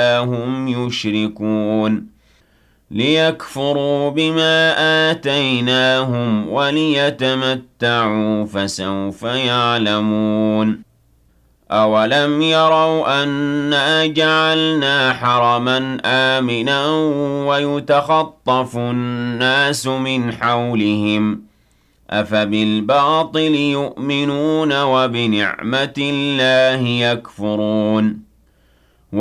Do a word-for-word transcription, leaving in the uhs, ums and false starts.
إِذَا هُمْ يُشْرِكُونَ لِيَكْفُرُوا بِمَا آتَيْنَاهُمْ وَلِيَتَمَتَّعُوا فَسَوْفَ يَعْلَمُونَ أَوَلَمْ يَرَوْا أَنَّا جَعَلْنَا حَرَمًا آمِنًا وَيُتَخَطَّفُ النَّاسُ مِنْ حَوْلِهِمْ ۚ أَفَبِالْبَاطِلِ يُؤْمِنُونَ وَبِنِعْمَةِ اللَّهِ يَكْفُرُونَ